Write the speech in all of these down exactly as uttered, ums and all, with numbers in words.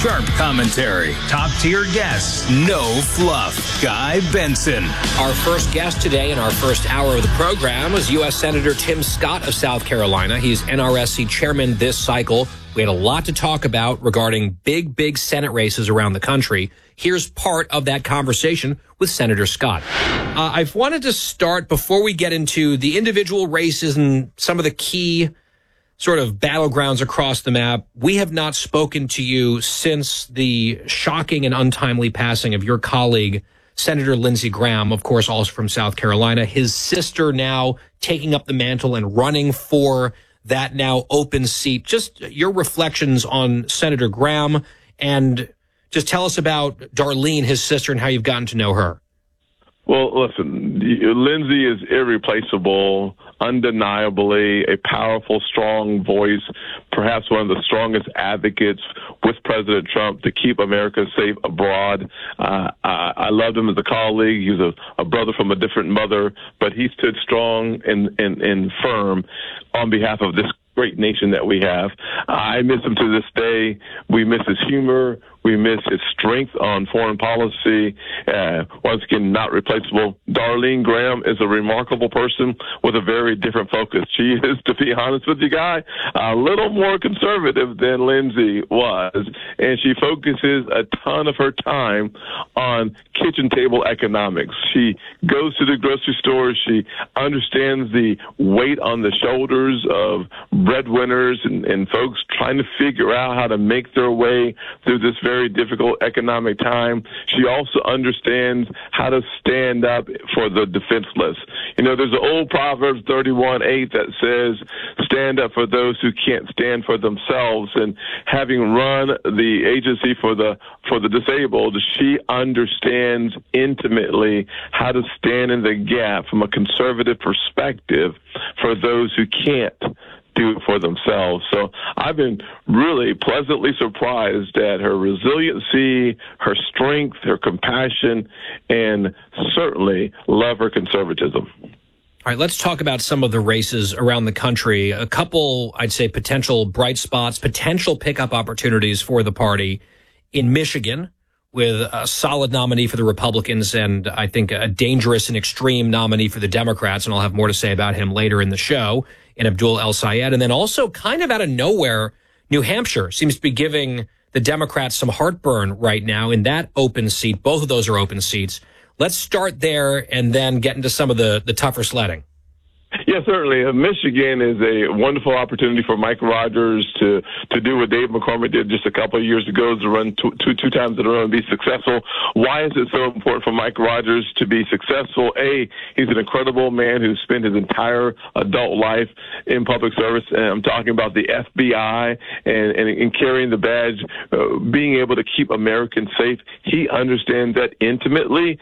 Sharp commentary, top-tier guests, no fluff. Guy Benson. Our first guest today in our first hour of the program was U S Senator Tim Scott of South Carolina. He's N R S C chairman this cycle. We had a lot to talk about regarding big, big Senate races around the country. Here's part of that conversation with Senator Scott. Uh, I've wanted to start, before we get into the individual races and some of the key sort of battlegrounds across the map, we have not spoken to you since the shocking and untimely passing of your colleague, Senator Lindsey Graham, of course, also from South Carolina. His sister now taking up the mantle and running for that now open seat. Just your reflections on Senator Graham, and just tell us about Darlene, his sister, and how you've gotten to know her. Well, listen, Lindsey is irreplaceable, undeniably a powerful, strong voice, perhaps one of the strongest advocates with President Trump to keep America safe abroad. Uh, I, I loved him as a colleague. He was a, a brother from a different mother, but he stood strong and, and, and firm on behalf of this great nation that we have. I miss him to this day. We miss his humor. We miss his strength on foreign policy. Uh, once again, not replaceable. Darlene Graham is a remarkable person with a very different focus. She is, to be honest with you, Guy, a little more conservative than Lindsey was, and she focuses a ton of her time on kitchen table economics. She goes to the grocery store. She understands the weight on the shoulders of breadwinners and, and folks trying to figure out how to make their way through this very very difficult economic time. She also understands how to stand up for the defenseless. You know, there's an old Proverbs thirty-one eight that says, stand up for those who can't stand for themselves. And having run the agency for the for the disabled, she understands intimately how to stand in the gap from a conservative perspective for those who can't do it for themselves. So I've been really pleasantly surprised at her resiliency, her strength, her compassion, and certainly love her conservatism. All right, let's talk about some of the races around the country. A couple, I'd say, potential bright spots, potential pickup opportunities for the party in Michigan, with a solid nominee for the Republicans and I think a dangerous and extreme nominee for the Democrats, and I'll have more to say about him later in the show, in Abdul El-Sayed. And then also kind of out of nowhere, New Hampshire seems to be giving the Democrats some heartburn right now in that open seat. Both of those are open seats. Let's start there and then get into some of the, the tougher sledding. Yeah, certainly. Uh, Michigan is a wonderful opportunity for Mike Rogers to, to do what Dave McCormick did just a couple of years ago, to run two, two, two times in a row and be successful. Why is it so important for Mike Rogers to be successful? A, he's an incredible man who spent his entire adult life in public service. And I'm talking about the F B I and, and, and carrying the badge, uh, being able to keep Americans safe. He understands that intimately.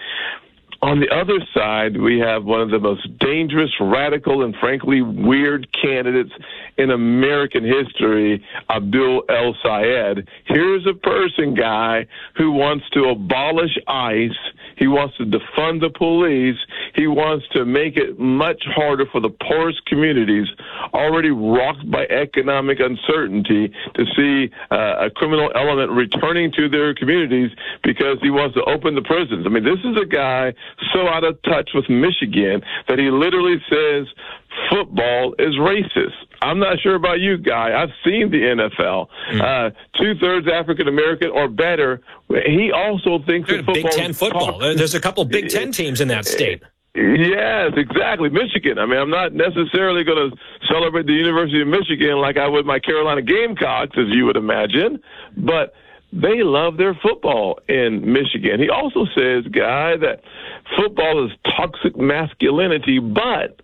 On the other side, we have one of the most dangerous, radical, and frankly weird candidates in American history, Abdul El-Sayed. Here's a person, Guy, who wants to abolish ICE. He wants to defund the police. He wants to make it much harder for the poorest communities, already rocked by economic uncertainty, to see uh, a criminal element returning to their communities because he wants to open the prisons. I mean, this is a guy so out of touch with Michigan that he literally says football is racist. I'm not sure about you, Guy. I've seen the N F L. Mm. Uh, two-thirds African-American or better. He also thinks that football Big Ten football. Talk- There's a couple Big Ten teams in that state. Yes, exactly. Michigan. I mean, I'm not necessarily going to celebrate the University of Michigan like I would my Carolina Gamecocks, as you would imagine, but they love their football in Michigan. He also says, Guy, that football is toxic masculinity, but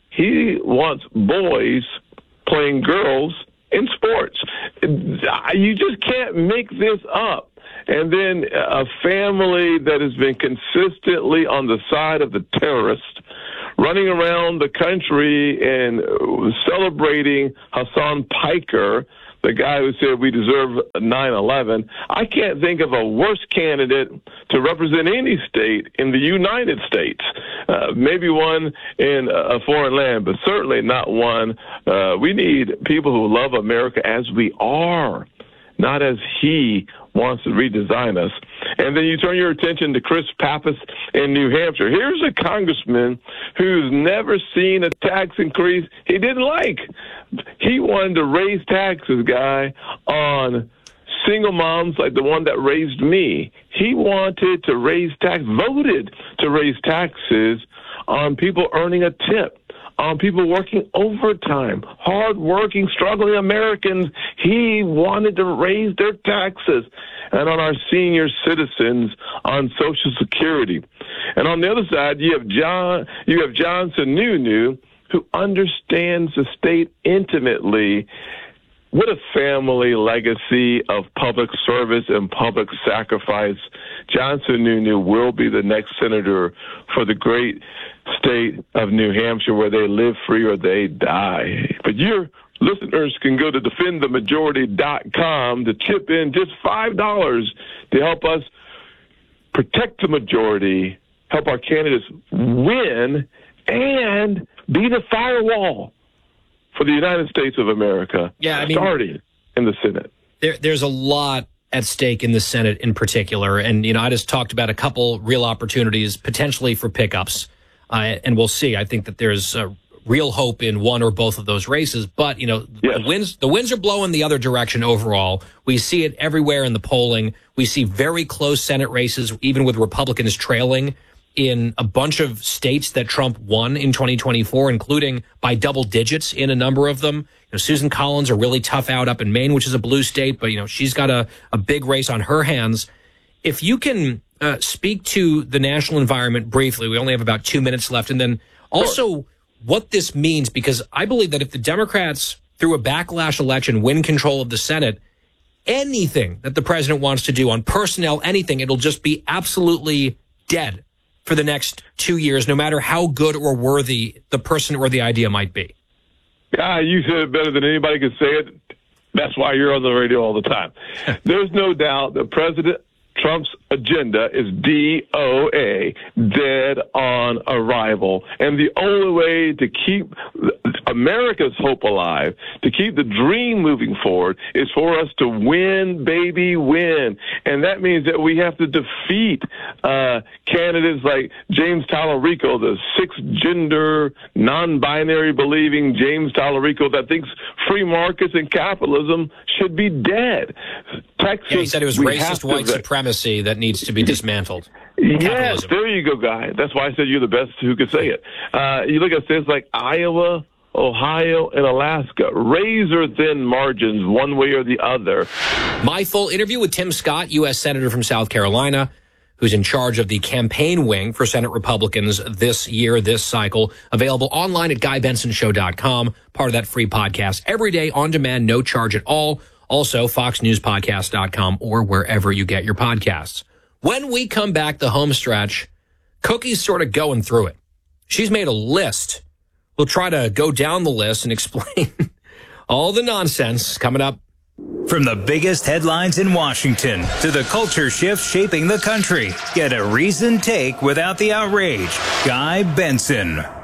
he wants boys playing girls in sports. You just can't make this up. And then a family that has been consistently on the side of the terrorists, running around the country and celebrating Hassan Piker, the guy who said we deserve nine eleven. I can't think of a worse candidate to represent any state in the United States. Uh, maybe one in a foreign land, but certainly not one. Uh, we need people who love America as we are. not as he wants to redesign us. And then you turn your attention to Chris Pappas in New Hampshire. Here's a congressman who's never seen a tax increase he didn't like. He wanted to raise taxes, guy, on single moms like the one that raised me. He wanted to raise tax, voted to raise taxes on people earning a tip, on people working overtime, hardworking, struggling Americans. He wanted to raise their taxes, and on our senior citizens on Social Security. And on the other side, you have John, you have John Sununu, who understands the state intimately. What a family legacy of public service and public sacrifice. John Sununu will be the next senator for the great state of New Hampshire, where they live free or they die. But your listeners can go to defend the majority dot com to chip in just five dollars to help us protect the majority, help our candidates win, and be the firewall for the United States of America, yeah, I mean, starting in the Senate. There, there's a lot at stake in the Senate in particular. And, you know, I just talked about a couple real opportunities potentially for pickups. Uh, and we'll see. I think that there's a real hope in one or both of those races. But, you know, yes. the winds, the winds are blowing the other direction overall. We see it everywhere in the polling. We see very close Senate races, even with Republicans trailing in a bunch of states that Trump won in twenty twenty-four, including by double digits in a number of them. You know, Susan Collins, a really tough out up in Maine, which is a blue state, but, you know, she's got a, a big race on her hands. If you can uh, speak to the national environment briefly, we only have about two minutes left, and then also sure. what this means, because I believe that if the Democrats, through a backlash election, win control of the Senate, anything that the president wants to do on personnel, anything, it'll just be absolutely dead for the next two years, no matter how good or worthy the person or the idea might be. Yeah, you said it better than anybody could say it. That's why you're on the radio all the time. There's no doubt that President Trump's agenda is D O A, dead on arrival. And the only way to keep America's hope alive, to keep the dream moving forward, is for us to win, baby, win. And that means that we have to defeat uh, candidates like James Tallarico, the six-gender, non-binary believing James Tallarico that thinks free markets and capitalism should be dead. Texas, yeah, he said it was racist white supremacy that needs to be dismantled. Yes, capitalism. There you go, guy. That's why I said you're the best who could say it. Uh, you look at states like Iowa, Ohio, and Alaska, razor-thin margins one way or the other. My full interview with Tim Scott, U S Senator from South Carolina, who's in charge of the campaign wing for Senate Republicans this year, this cycle, available online at guy benson show dot com, part of that free podcast every day on demand, no charge at all. Also, fox news podcast dot com or wherever you get your podcasts. When we come back, the home stretch, Cookie's sort of going through it. She's made a list. We'll try to go down the list and explain all the nonsense coming up. From the biggest headlines in Washington to the culture shifts shaping the country, get a reasoned take without the outrage. Guy Benson.